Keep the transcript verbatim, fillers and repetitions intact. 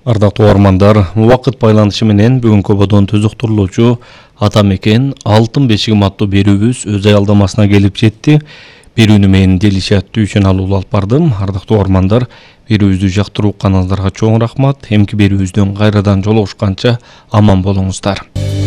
Ардактуу угармандар, убакыт байланышы менен бүгүнкү бодон түзүктүрүлүүчү Ата мекен Алтын бешигим аттуу берүүбүз өз аялдамасына келип жетти. Берүүнү мен Делишат Түйшен алуу алып бардым. Ардактуу угармандар, берүүбүздү жактырып укканыңыздарга чоң рахмат. Эмки берүүбүздөн кайрадан жолугушканча аман болуңуздар.